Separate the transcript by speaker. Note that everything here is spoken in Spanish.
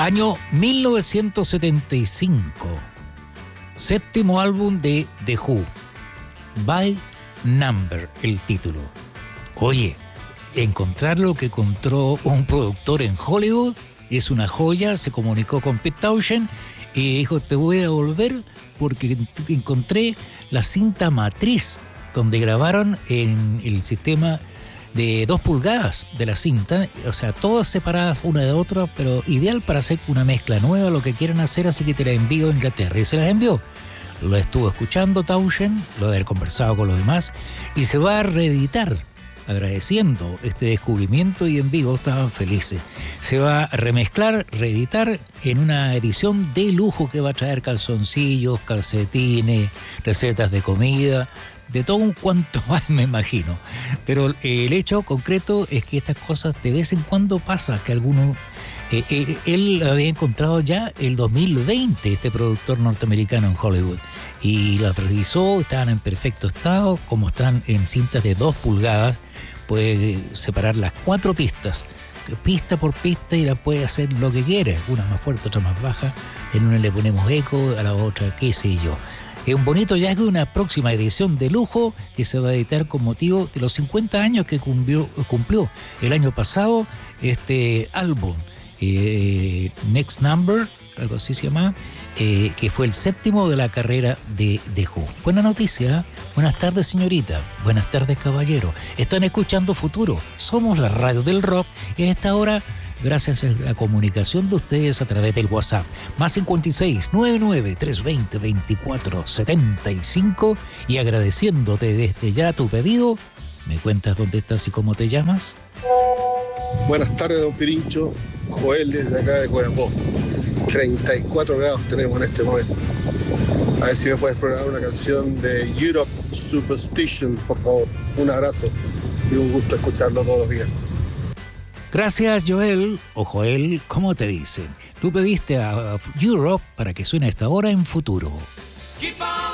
Speaker 1: Año 1975. Séptimo álbum de The Who. By Number, el título. Oye, encontrar lo que encontró un productor en Hollywood es una joya. Se comunicó con Pete Townshend y dijo: te voy a devolver porque encontré la cinta matriz donde grabaron en el sistema de 2 pulgadas de la cinta, o sea, todas separadas una de otra, pero ideal para hacer una mezcla nueva, lo que quieran hacer, así que te la envío a Inglaterra. Y se las envió. Lo estuvo escuchando Townshend, lo de haber conversado con los demás, y se va a reeditar, agradeciendo este descubrimiento, y en vivo estaban felices. Se va a remezclar, reeditar en una edición de lujo que va a traer calzoncillos, calcetines, recetas de comida, de todo un cuanto más, me imagino. Pero el hecho concreto es que estas cosas de vez en cuando pasa, que alguno... él había encontrado ya el 2020, este productor norteamericano en Hollywood, y la revisó, estaban en perfecto estado, como están en cintas de 2 pulgadas, puede separar las 4 pistas, pista por pista, y la puede hacer lo que quiera, una más fuerte, otra más baja, en una le ponemos eco, a la otra qué sé yo. Es un bonito hallazgo de una próxima edición de lujo que se va a editar con motivo de los 50 años que cumplió el año pasado este álbum, Next Number, algo así se llama, que fue el 7º de la carrera de The Who. Buena noticia. Buenas tardes, señorita. Buenas tardes, caballero. Están escuchando Futuro. Somos la radio del rock, y a esta hora, gracias a la comunicación de ustedes a través del WhatsApp, más 56 99 320 24 75, y agradeciéndote desde ya tu pedido. ¿Me cuentas dónde estás y cómo te llamas?
Speaker 2: Buenas tardes, don Pirincho. Joel, desde acá de Coyapó. 34 grados tenemos en este momento. A ver si me puedes programar una canción de Europe Superstition, por favor. Un abrazo y un gusto escucharlo todos los días.
Speaker 1: Gracias, Joel, o Joel, ¿cómo te dicen? Tú pediste a Europe para que suene a esta hora en Futuro.
Speaker 3: Keep on.